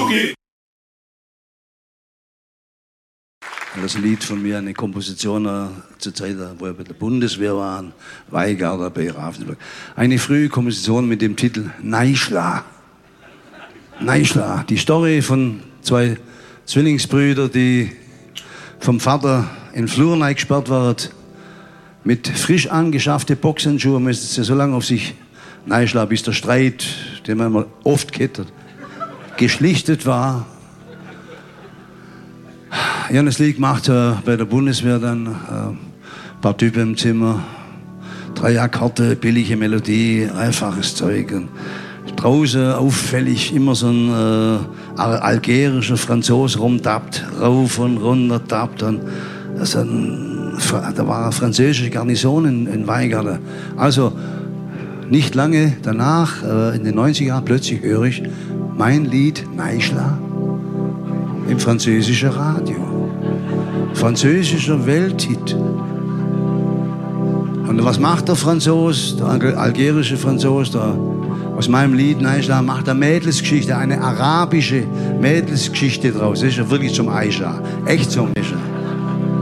Boogie. Das Lied von mir, eine Komposition zur Zeit, wo wir bei der Bundeswehr waren, Weigarder bei Ravensburg. Eine frühe Komposition mit dem Titel Neischla. Neischla. Die Story von zwei Zwillingsbrüdern, die vom Vater in den Flur gesperrt waren, mit frisch angeschaffte Boxhandschuhe müssten sie so lange auf sich neischlagen, bis der Streit, den man oft kennt, geschlichtet war. Ich habe das Lied gemacht bei der Bundeswehr, dann ein paar Typen im Zimmer, 3 Akkorde, billige Melodie, einfaches Zeug. Und draußen auffällig immer so ein algerischer Franzose rumtappt, rauf und runter tappt. Und da war eine französische Garnison in Weigarden. Also nicht lange danach, in den 90er Jahren, plötzlich höre ich mein Lied Neischla im französischen Radio. Französischer Welthit. Und was macht der Franzose, der algerische Franzose, aus meinem Lied Neischla, macht eine Mädelsgeschichte, eine arabische Mädelsgeschichte draus. Das ist ja wirklich zum Aisha. Echt zum Aisha.